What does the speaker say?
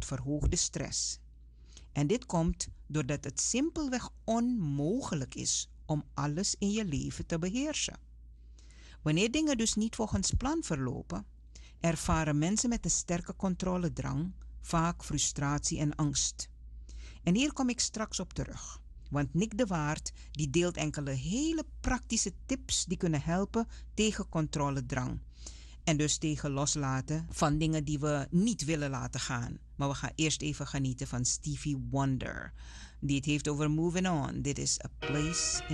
verhoogde stress. En dit komt doordat het simpelweg onmogelijk is om alles in je leven te beheersen. Wanneer dingen dus niet volgens plan verlopen, ervaren mensen met een sterke controledrang vaak frustratie en angst. En hier kom ik straks op terug. Want Nick de Waard die deelt enkele hele praktische tips die kunnen helpen tegen controledrang. En dus tegen loslaten van dingen die we niet willen laten gaan. Maar we gaan eerst even genieten van Stevie Wonder. Die het heeft over Moving On. Dit is A Place